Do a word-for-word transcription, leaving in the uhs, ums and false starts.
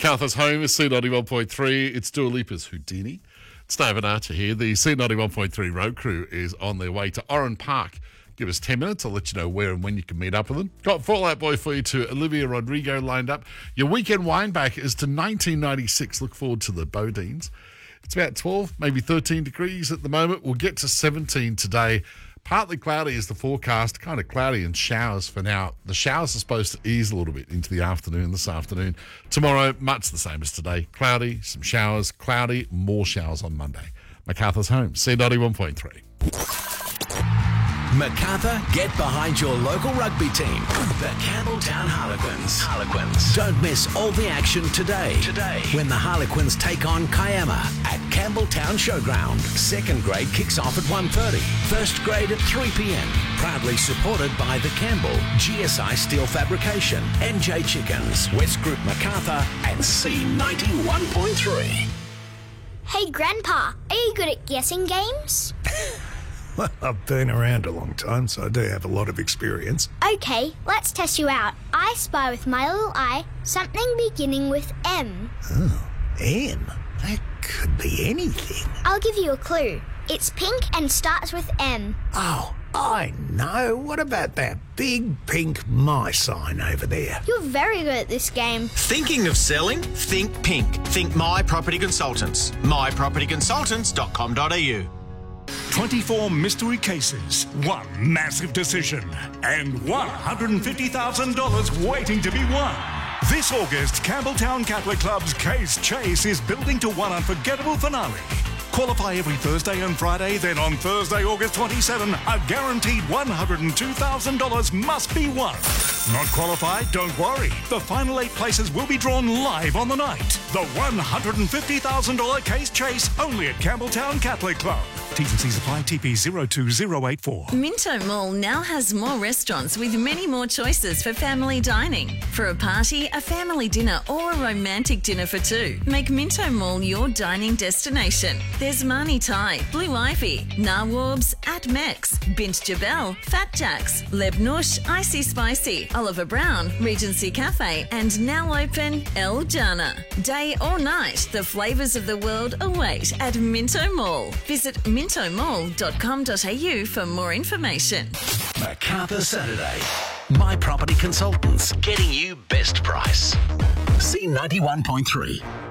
MacArthur's home is C ninety-one point three. It's Dua Lipa's Houdini. It's David Archer here. The C ninety-one point three road crew is on their way to Oran Park. Give us ten minutes. I'll let you know where and when you can meet up with them. Got Fallout Boy for you to Olivia Rodrigo lined up. Your weekend wine back is to nineteen ninety-six. Look forward to the Bodines. It's about twelve, maybe thirteen degrees at the moment. We'll get to seventeen today. Partly cloudy is the forecast, kind of cloudy and showers for now. The showers are supposed to ease a little bit into the afternoon this afternoon. Tomorrow, much the same as today. Cloudy, some showers, cloudy, more showers on Monday. MacArthur's home, C ninety-one point three. MacArthur, get behind your local rugby team, the Campbelltown Harlequins. Harlequins. Don't miss all the action today. Today, when the Harlequins take on Kiama at Campbelltown Showground. Second grade kicks off at one thirty. First grade at three p.m. Proudly supported by the Campbell, G S I Steel Fabrication, N J Chickens, West Group MacArthur, and C ninety-one point three. Hey, Grandpa, are you good at guessing games? Well, I've been around a long time, so I do have a lot of experience. Okay, let's test you out. I spy with my little eye something beginning with M. Oh, M? That could be anything. I'll give you a clue. It's pink and starts with M. Oh, I know. What about that big pink my sign over there? You're very good at this game. Thinking of selling? Think pink. Think My Property Consultants. my property consultants dot com dot a u. twenty-four mystery cases, one massive decision, and one hundred fifty thousand dollars waiting to be won. This August, Campbelltown Catholic Club's Case Chase is building to one unforgettable finale. Qualify every Thursday and Friday, then on Thursday, August twenty-seventh, a guaranteed one hundred two thousand dollars must be won. Not qualified? Don't worry. The final eight places will be drawn live on the night. The one hundred fifty thousand dollars Case Chase, only at Campbelltown Catholic Club. T's and C's apply. T P zero two zero eight four. Minto Mall now has more restaurants with many more choices for family dining. For a party, a family dinner or a romantic dinner for two, make Minto Mall your dining destination. There's Mani Thai, Blue Ivy, Nawabs, At Mex, Bint Jabel, Fat Jacks, Lebnush, Icy Spicy, Oliver Brown, Regency Cafe, and now open El Jana. Day or night, the flavours of the world await at Minto Mall. Visit minto mall dot com dot a u for more information. MacArthur Saturday. My Property Consultants, getting you best price. C ninety-one point three.